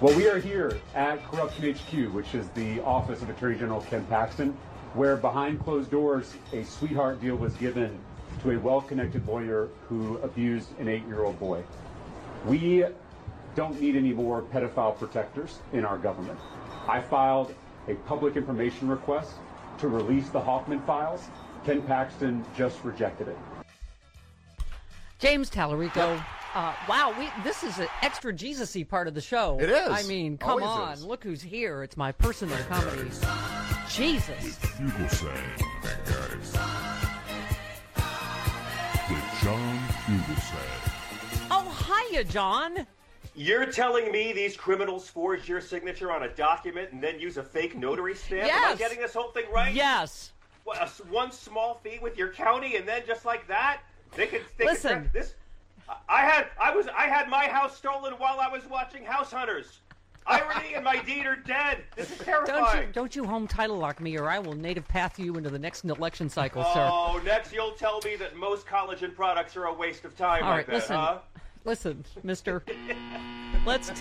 Well, we are here at Corruption HQ, which is the office of Attorney General Ken Paxton, where behind closed doors, a sweetheart deal was given to a well-connected lawyer who abused an 8-year-old boy. We don't need any more pedophile protectors in our government. I filed a public information request to release the Hoffman files. Ken Paxton just rejected it. James Tallarico. Wow, this is an extra Jesus-y part of the show. It is. I mean, come Always on. is. Look who's here. It's my personal comedy. Jesus. Fugelsang, guys. With John Fugelsang. Oh, hiya, John. You're telling me these criminals forged your signature on a document and then use a fake notary stamp? Yes. Am I getting this whole thing right? Yes. What, one small fee with your county, and then just like that, they could Listen. this. I had my house stolen while I was watching House Hunters. Irony and my deed are dead. This is terrifying. Don't you home title lock me, or I will native path you into the next election cycle, sir. Oh, next you'll tell me that most collagen products are a waste of time. All like right, that, listen. huh? Listen, mister. Let's.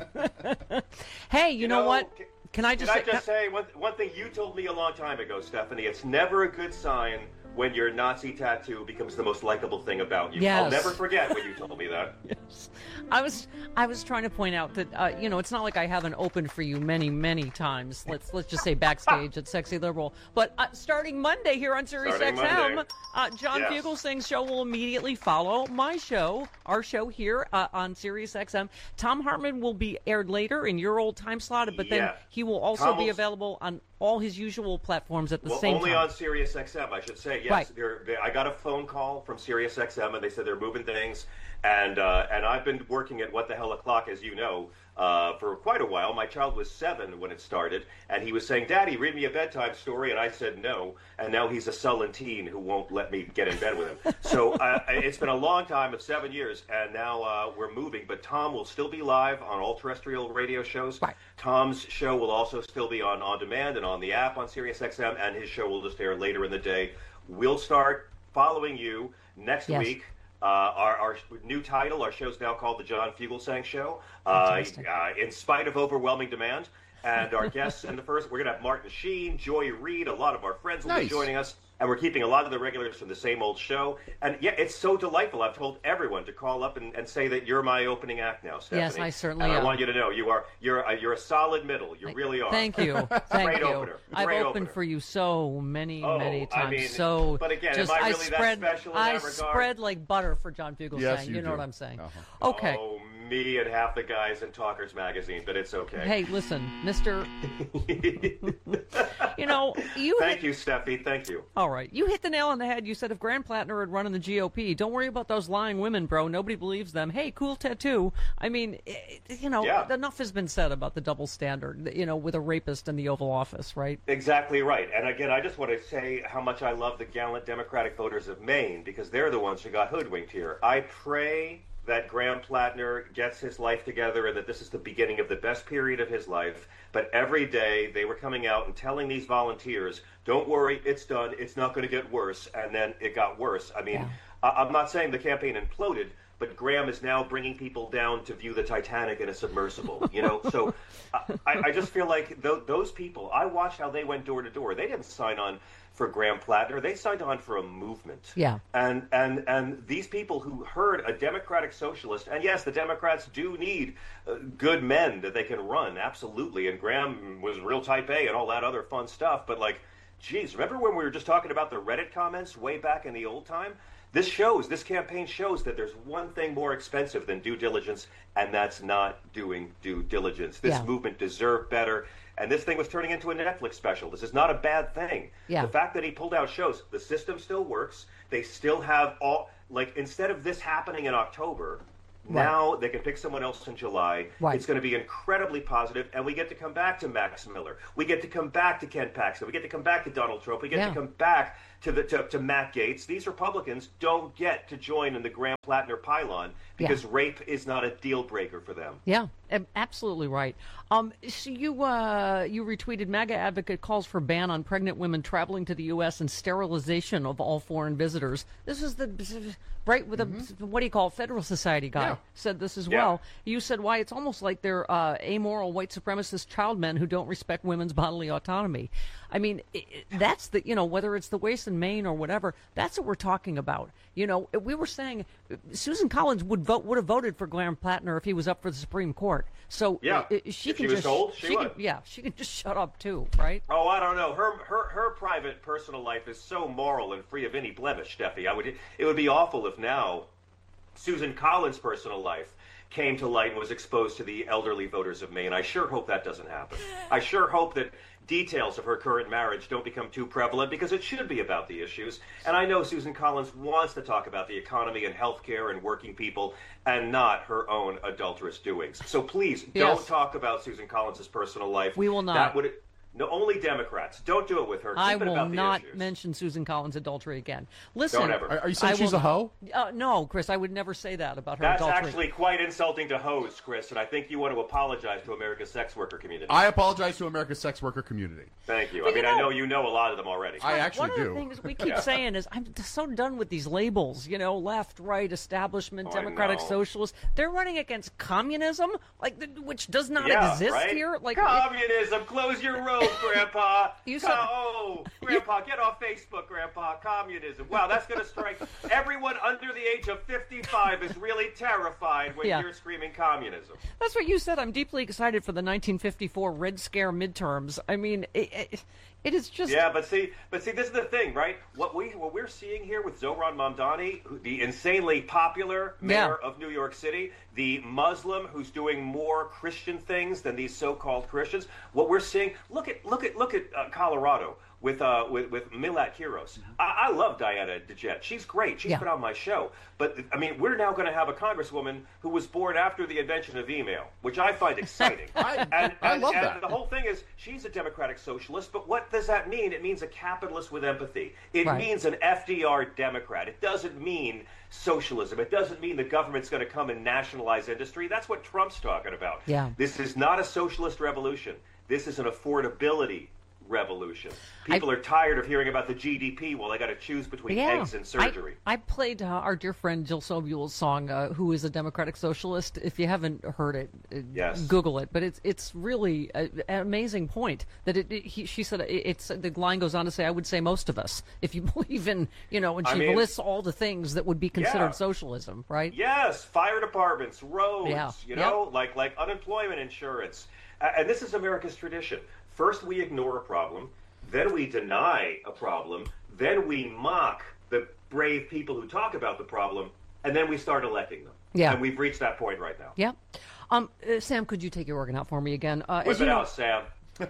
Hey, you know what? Can I just say one thing you told me a long time ago, Stephanie? It's never a good sign when your Nazi tattoo becomes the most likable thing about you. Yes. I'll never forget when you told me that. Yes. I was trying to point out that it's not like I haven't opened for you many times. Let's just say backstage at Sexy Liberal. But starting Monday here on Sirius XM, John Yes. Fugelsang's show will immediately follow my show, our show here on Sirius XM. Tom Hartman will be aired later in your old time slot, but then he will also be available on all his usual platforms at the same time. Only on Sirius XM, I should say. Yes, Right. I got a phone call from Sirius XM, and they said they're moving things. And I've been working at What the Hell O'Clock, as you know, for quite a while. My child was 7 when it started, and he was saying, "Daddy, read me a bedtime story," and I said no. And now he's a sullen teen who won't let me get in bed with him. So it's been a long time, of 7 years, and now we're moving. But Tom will still be live on all terrestrial radio shows. Right. Tom's show will also still be on demand and on the app on SiriusXM, and his show will just air later in the day. We'll start following you next week. Our new title, our show's now called The John Fugelsang Show, in spite of overwhelming demand. And our guests in the first, we're going to have Martin Sheen, Joy Reid, a lot of our friends will be joining us. And we're keeping a lot of the regulars from the same old show. And yeah, it's so delightful. I've told everyone to call up and say that you're my opening act now, Stephanie. Yes, I certainly am. am. I want you to know you're a solid middle. You really are. Thank you. Thank Great you. opener. I've Great opened opener. for you so many times. I mean, so but again, just, am I really that special in that regard? spread like butter for John Fugelsang. Yes, you know do. what I'm saying. Uh-huh. Okay. Oh, me and half the guys in Talkers Magazine, but it's okay. Hey, listen, Mr. Thank you, Steffi. Thank you. All right. You hit the nail on the head. You said if Graham Plattner had run in the GOP, don't worry about those lying women, bro. Nobody believes them. Hey, cool tattoo. I mean, enough has been said about the double standard, with a rapist in the Oval Office, right? Exactly right. And again, I just want to say how much I love the gallant Democratic voters of Maine, because they're the ones who got hoodwinked here. I pray that Graham Plattner gets his life together and that this is the beginning of the best period of his life. But every day they were coming out and telling these volunteers, don't worry, it's done, it's not going to get worse. And then it got worse. I mean, I'm not saying the campaign imploded, but Graham is now bringing people down to view the Titanic in a submersible, So I just feel like those people, I watched how they went door to door. They didn't sign on for Graham Plattner. They signed on for a movement. Yeah. And these people who heard a Democratic socialist, and yes, the Democrats do need good men that they can run, absolutely. And Graham was real type A and all that other fun stuff. But geez, remember when we were just talking about the Reddit comments way back in the old time? This campaign shows that there's one thing more expensive than due diligence, and that's not doing due diligence. This movement deserved better, and this thing was turning into a Netflix special. This is not a bad thing. Yeah. The fact that he pulled out shows, the system still works. They still have instead of this happening in October, now they can pick someone else in July. Right. It's going to be incredibly positive, and we get to come back to Max Miller. We get to come back to Ken Paxton. We get to come back to Donald Trump. We get to come back to Matt Gaetz. These Republicans don't get to join in the Graham Plattner pylon because rape is not a deal breaker for them. Yeah, absolutely right. So you retweeted MAGA advocate calls for ban on pregnant women traveling to the U.S. and sterilization of all foreign visitors. This is right with what do you call it? Federal Society guy said this as well. You said why it's almost like they're amoral white supremacist child men who don't respect women's bodily autonomy. I mean, that's whether it's the waste in Maine or whatever, that's what we're talking about. We were saying Susan Collins would have voted for Graham Plattner if he was up for the Supreme Court. So she can just shut up too, right? Oh, I don't know. Her private personal life is so moral and free of any blemish, Steffi. It would be awful if now Susan Collins' personal life came to light and was exposed to the elderly voters of Maine. I sure hope that doesn't happen. I sure hope that details of her current marriage don't become too prevalent, because it should be about the issues. And I know Susan Collins wants to talk about the economy and health care and working people and not her own adulterous doings. So please don't talk about Susan Collins' personal life. We will not. No, only Democrats. Don't do it with her. Keep I it will about not the issues. mention Susan Collins' adultery again. Listen, don't ever. Are you saying she's a hoe? No, Chris, I would never say that about her That's adultery. actually quite insulting to hoes, Chris, and I think you want to apologize to America's sex worker community. I apologize to America's sex worker community. Thank you. I mean, I know you know a lot of them already. I actually do. One of the things we keep saying is, I'm so done with these labels, left, right, establishment, democratic, socialist. They're running against communism, which does not exist here. Communism, close your road, Grandpa. You said, Grandpa, get off Facebook, Grandpa. Communism. Wow, that's going to strike. Everyone under the age of 55 is really terrified when you're screaming communism. That's what you said. I'm deeply excited for the 1954 Red Scare midterms. I mean, it is just... Yeah, but see, this is the thing, right? What we're seeing here with Zohran Mamdani, the insanely popular mayor of New York City, the Muslim who's doing more Christian things than these so-called Christians. What we're seeing, look at Colorado with Milat Kiros. I love Diana DeJet. She's great. She's been on my show. But I mean, we're now going to have a congresswoman who was born after the invention of email, which I find exciting. I love that. The whole thing is, she's a democratic socialist, but what does that mean? It means a capitalist with empathy. It means an FDR Democrat. It doesn't mean socialism. It doesn't mean the government's going to come and nationalize industry. That's what Trump's talking about. Yeah. This is not a socialist revolution. This is an affordability revolution. People are tired of hearing about the GDP while they got to choose between eggs and surgery. I played our dear friend Jill Sobul's song, who is a democratic socialist. If you haven't heard it, Google it. But it's really an amazing point that she said the line goes on to say, I would say most of us, if you believe in, and she lists all the things that would be considered socialism, right? Yes, fire departments, roads, like unemployment insurance. And this is America's tradition. First, we ignore a problem, then we deny a problem, then we mock the brave people who talk about the problem, and then we start electing them. Yeah. And we've reached that point right now. Yeah. Sam, could you take your organ out for me again? Whip it out, Sam.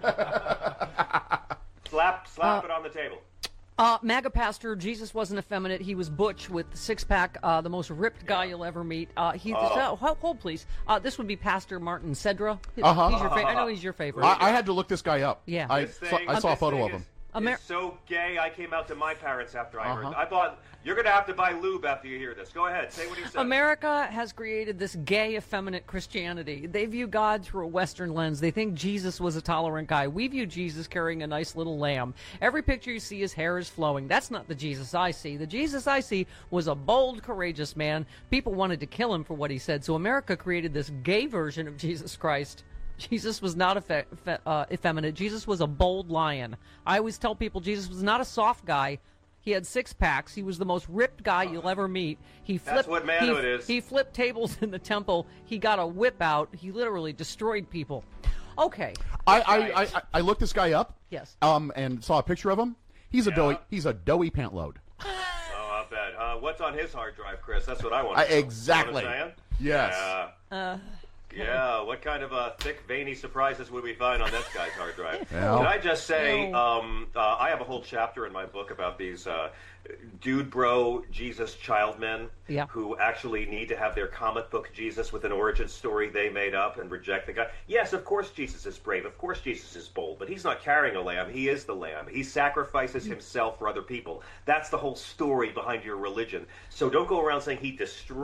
Slap it on the table. MAGA pastor, Jesus wasn't effeminate. He was butch with the six-pack, the most ripped guy you'll ever meet. Hold, please. This would be Pastor Martin Cedra. He's your I know he's your favorite. I had to look this guy up. Yeah. I saw a photo of him. It's so gay. I came out to my parents after I heard it. I thought, you're going to have to buy lube after you hear this. Go ahead. Say what he said. America has created this gay, effeminate Christianity. They view God through a Western lens. They think Jesus was a tolerant guy. We view Jesus carrying a nice little lamb. Every picture you see, his hair is flowing. That's not the Jesus I see. The Jesus I see was a bold, courageous man. People wanted to kill him for what he said. So America created this gay version of Jesus Christ. Jesus was not effeminate. Jesus was a bold lion. I always tell people Jesus was not a soft guy. He had six packs. He was the most ripped guy you'll ever meet. That's what manhood is. He flipped tables in the temple. He got a whip out. He literally destroyed people. Okay. I looked this guy up. Yes. And saw a picture of him. He's a doughy pant load. Oh, I bet. What's on his hard drive, Chris? That's what I want to know. Exactly. You know what I'm Yes. Yeah, what kind of thick, veiny surprises would we find on this guy's hard drive? Yeah. Can I just say, I have a whole chapter in my book about these dude bro Jesus child men who actually need to have their comic book Jesus with an origin story they made up and reject the guy. Yes, of course Jesus is brave. Of course Jesus is bold. But he's not carrying a lamb. He is the lamb. He sacrifices himself for other people. That's the whole story behind your religion. So don't go around saying he destroyed